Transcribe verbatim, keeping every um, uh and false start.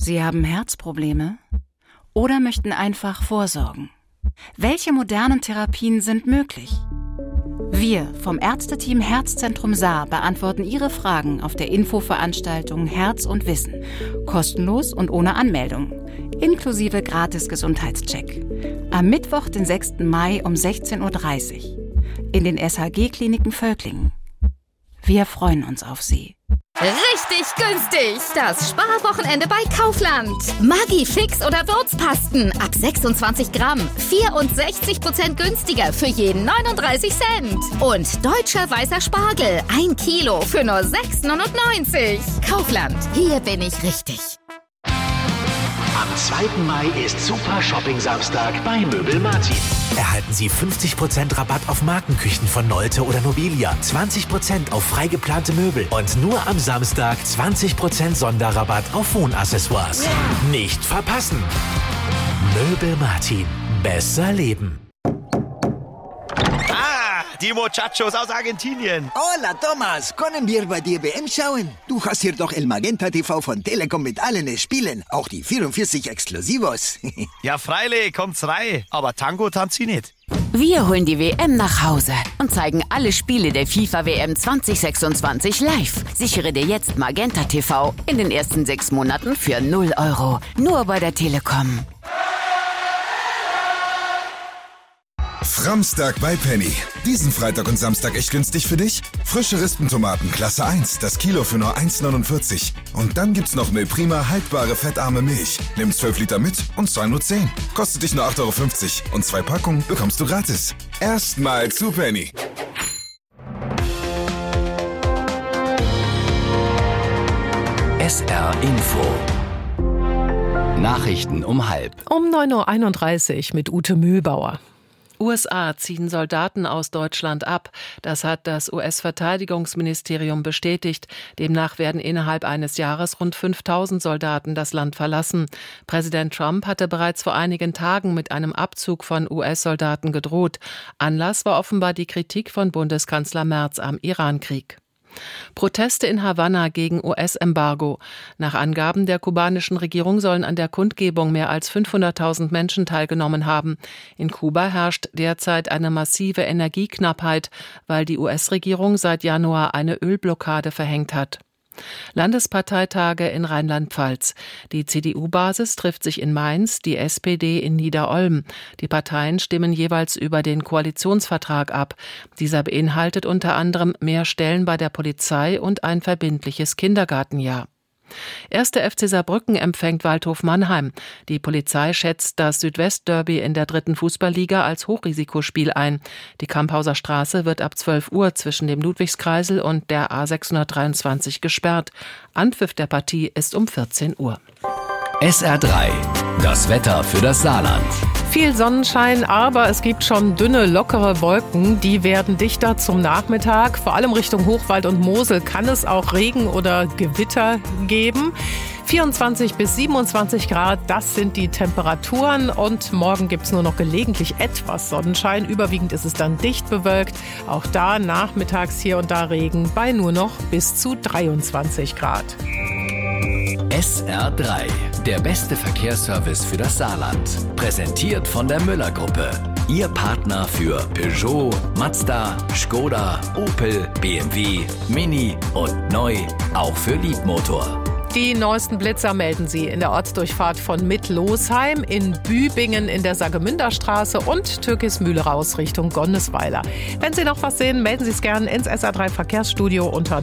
Sie haben Herzprobleme oder möchten einfach vorsorgen? Welche modernen Therapien sind möglich? Wir vom Ärzteteam Herzzentrum Saar beantworten Ihre Fragen auf der Infoveranstaltung Herz und Wissen. Kostenlos und ohne Anmeldung. Inklusive Gratis-Gesundheitscheck. Am Mittwoch, den sechsten Mai um sechzehn Uhr dreißig. In den S H G-Kliniken Völklingen. Wir freuen uns auf Sie. Richtig günstig! Das Sparwochenende bei Kaufland. Maggi Fix oder Würzpasten ab sechsundzwanzig Gramm. vierundsechzig Prozent günstiger für jeden neununddreißig Cent. Und deutscher weißer Spargel. Ein Kilo für nur sechs neunundneunzig. Kaufland. Hier bin ich richtig. Am zweiten Mai ist Super Shopping Samstag bei Möbel Martin. Erhalten Sie fünfzig Prozent Rabatt auf Markenküchen von Nolte oder Nobilia, zwanzig Prozent auf frei geplante Möbel und nur am Samstag zwanzig Prozent Sonderrabatt auf Wohnaccessoires. Ja. Nicht verpassen! Möbel Martin. Besser leben. Die Muchachos aus Argentinien. Hola, Thomas. Können wir bei dir W M schauen? Du hast hier doch El Magenta T V von Telekom mit allen Spielen. Auch die vierundvierzig Exklusivos. Ja, freilich, kommt's rein. Aber Tango tanzt sie nicht. Wir holen die W M nach Hause und zeigen alle Spiele der FIFA W M zwanzig sechsundzwanzig live. Sichere dir jetzt Magenta T V in den ersten sechs Monaten für null Euro. Nur bei der Telekom. Framstag bei Penny. Diesen Freitag und Samstag echt günstig für dich? Frische Rispentomaten Klasse eins, das Kilo für nur eins neunundvierzig. Und dann gibt's noch Milprima haltbare fettarme Milch. Nimm zwölf Liter mit und zahl nur zehn. Kostet dich nur acht Euro fünfzig und zwei Packungen bekommst du gratis. Erstmal zu Penny. S R Info. Nachrichten um halb. Um neun Uhr einunddreißig mit Ute Mühlbauer. U S A ziehen Soldaten aus Deutschland ab. Das hat das U S-Verteidigungsministerium bestätigt. Demnach werden innerhalb eines Jahres rund fünftausend Soldaten das Land verlassen. Präsident Trump hatte bereits vor einigen Tagen mit einem Abzug von U S-Soldaten gedroht. Anlass war offenbar die Kritik von Bundeskanzler Merz am Irankrieg. Proteste in Havanna gegen U S-Embargo. Nach Angaben der kubanischen Regierung sollen an der Kundgebung mehr als fünfhunderttausend Menschen teilgenommen haben. In Kuba herrscht derzeit eine massive Energieknappheit, weil die U S-Regierung seit Januar eine Ölblockade verhängt hat. Landesparteitage in Rheinland-Pfalz. Die C D U-Basis trifft sich in Mainz, die S P D in Niederolm. Die Parteien stimmen jeweils über den Koalitionsvertrag ab. Dieser beinhaltet unter anderem mehr Stellen bei der Polizei und ein verbindliches Kindergartenjahr. Erster F C Saarbrücken empfängt Waldhof Mannheim. Die Polizei schätzt das Südwestderby in der dritten Fußballliga als Hochrisikospiel ein. Die Kamphauser Straße wird ab zwölf Uhr zwischen dem Ludwigskreisel und der A sechshundertdreiundzwanzig gesperrt. Anpfiff der Partie ist um vierzehn Uhr. S R drei. Das Wetter für das Saarland. Viel Sonnenschein, aber es gibt schon dünne, lockere Wolken. Die werden dichter zum Nachmittag. Vor allem Richtung Hochwald und Mosel kann es auch Regen oder Gewitter geben. vierundzwanzig bis siebenundzwanzig Grad, das sind die Temperaturen. Und morgen gibt es nur noch gelegentlich etwas Sonnenschein. Überwiegend ist es dann dicht bewölkt. Auch da nachmittags hier und da Regen bei nur noch bis zu dreiundzwanzig Grad. S R drei, der beste Verkehrsservice für das Saarland. Präsentiert von der Müller-Gruppe. Ihr Partner für Peugeot, Mazda, Skoda, Opel, B M W, Mini und neu auch für Liebmotor. Die neuesten Blitzer melden Sie in der Ortsdurchfahrt von Mitt-Losheim, in Bübingen in der Sagemünderstraße und Türkismühle raus Richtung Gonnesweiler. Wenn Sie noch was sehen, melden Sie es gerne ins S R drei Verkehrsstudio unter